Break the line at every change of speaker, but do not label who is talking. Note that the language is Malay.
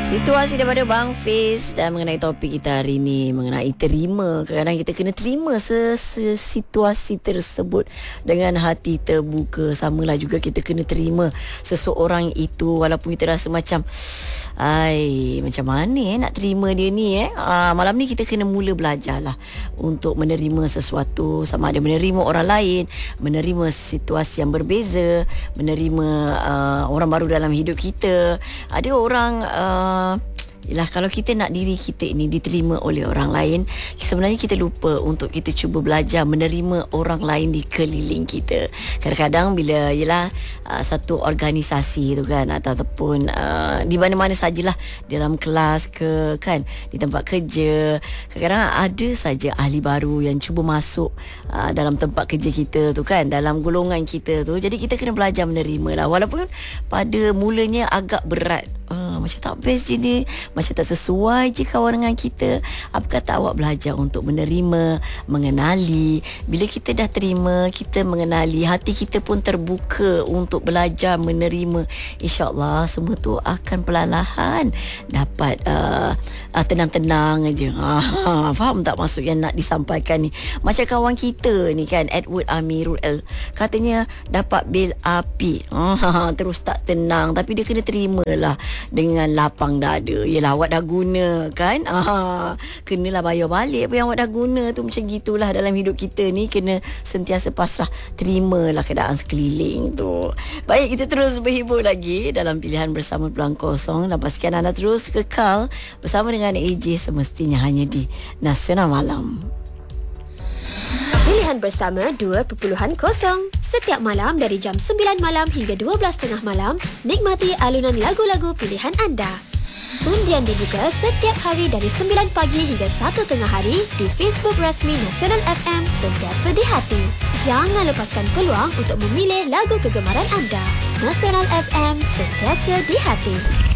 Situasi daripada Bang Fiz dan mengenai topik kita hari ini mengenai terima. Kadang-kadang kita kena terima situasi tersebut dengan hati terbuka. Samalah juga kita kena terima seseorang itu walaupun kita rasa macam macam mana nak terima dia ni malam ni kita kena mula belajarlah untuk menerima sesuatu, sama ada menerima orang lain, menerima situasi yang berbeza, menerima orang baru dalam hidup kita. Ada orang kalau kita nak diri kita ini diterima oleh orang lain, sebenarnya kita lupa untuk kita cuba belajar menerima orang lain di keliling kita. Kadang-kadang bila satu organisasi tu kan, ataupun di mana-mana sajalah, dalam kelas ke kan, di tempat kerja, kadang-kadang ada saja ahli baru yang cuba masuk dalam tempat kerja kita tu kan, dalam golongan kita tu. Jadi kita kena belajar menerima lah, walaupun pada mulanya agak berat. Macam tak best je ni, macam tak sesuai je kawan dengan kita. Apa kata awak belajar untuk menerima, mengenali. Bila kita dah terima, kita mengenali, hati kita pun terbuka untuk belajar menerima, InsyaAllah semua tu akan perlahan dapat tenang-tenang aja. Faham tak maksud yang nak disampaikan ni? Macam kawan kita ni kan, Edward Amirul, katanya dapat bil api, terus tak tenang, tapi dia kena terimalah dengan lapang dada. Yelah, awak dah guna kan, kenalah bayar balik apa yang awak dah guna tu. Macam gitulah dalam hidup kita ni, kena sentiasa pasrah, terimalah keadaan sekeliling tu. Baik, kita terus berhibur lagi dalam Pilihan Bersama Peluang Kosong, dan pastikan anda terus kekal bersama dengan AJ semestinya hanya di Nasional Malam.
Pilihan Bersama 2.0. Setiap malam dari jam 9 malam hingga 12.30 malam, nikmati alunan lagu-lagu pilihan anda. Undian dibuka setiap hari dari 9 pagi hingga 1 tengah hari di Facebook rasmi Nasional FM, sentiasa di hati. Jangan lepaskan peluang untuk memilih lagu kegemaran anda. Nasional FM, sentiasa di hati.